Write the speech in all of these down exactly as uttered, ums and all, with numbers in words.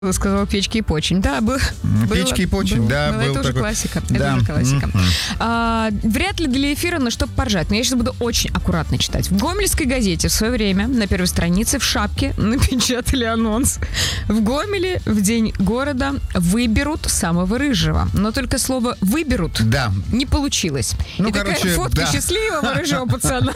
Сказал печки и почень. Да, был, печки было, и почень, был, да, был, был это такой... уже классика. Да. Это уже классика. Mm-hmm. А, вряд ли для эфира, но чтобы поржать. Но я сейчас буду очень аккуратно читать. В Гомельской газете в свое время на первой странице в шапке напечатали анонс. В Гомеле в день города выберут самого рыжего. Но только слово «выберут» да. не получилось. Ну, и короче, такая фотка да. счастливого рыжего пацана.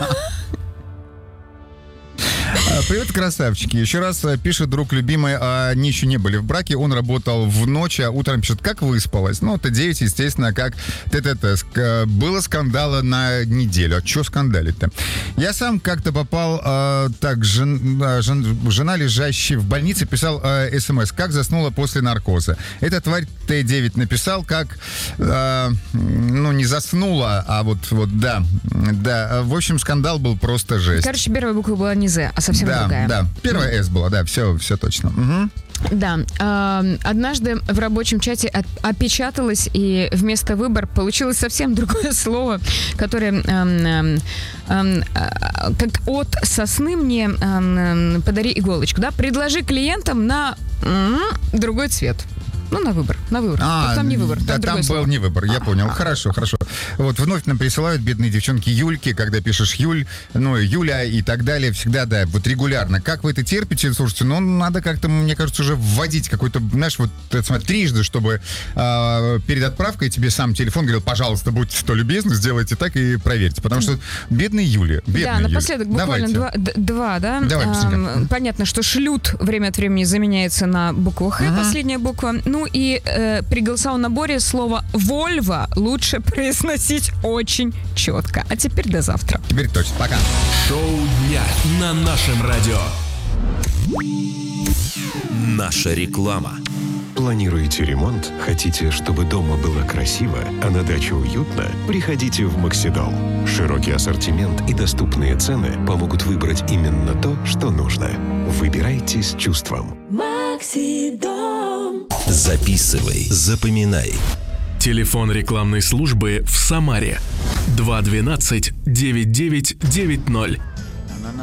Привет, красавчики. Еще раз пишет друг любимый, а они еще не были в браке. Он работал в ночь, а утром пишет, как выспалась. Ну, Т девять, естественно, как ТТТ. Было скандала на неделю. А что скандалить-то? Я сам как-то попал, а, так, жен, жен, жена, лежащая в больнице, писал а, СМС, как заснула после наркоза. Эта тварь Т девять написал, как, а, ну, не заснула, а вот, вот, да, да. В общем, скандал был просто жесть. Короче, первая буква была не З, а совсем да, другая. Да, первая С была, да, все, все точно. Угу. Да, э, однажды в рабочем чате от, опечаталось, и вместо «выбор» получилось совсем другое слово, которое э, э, э, как от сосны мне э, «подари иголочку», да, предложи клиентам на э, другой цвет. Ну, на выбор, на выбор. А, там не выбор, там, да, там был слово. не выбор, я понял. А-а-а. Хорошо, хорошо. Вот вновь нам присылают бедные девчонки Юльки, когда пишешь Юль, ну, Юля и так далее, всегда, да, вот регулярно. Как вы это терпите? Слушайте, ну, надо как-то, мне кажется, уже вводить какой-то, знаешь, вот, смотри, трижды, чтобы э, перед отправкой тебе сам телефон говорил, пожалуйста, будьте столь любезны, сделайте так и проверьте. Потому что бедные Юли, бедные Да, Юли. напоследок буквально два, д- два, да? Давай, а, понятно, что шлют время от времени заменяется на букву Х, uh-huh. последняя буква. Ну и э, при голосовом наборе слово «Вольво» лучше произносить очень четко. А теперь до завтра. Теперь точно. Пока. Шоу дня на нашем радио. Наша реклама. Планируете ремонт? Хотите, чтобы дома было красиво, а на даче уютно? Приходите в Максидом. Широкий ассортимент и доступные цены помогут выбрать именно то, что нужно. Выбирайте с чувством. Максидом. Записывай, запоминай. Телефон рекламной службы в Самаре. два двенадцать девять девять девять ноль.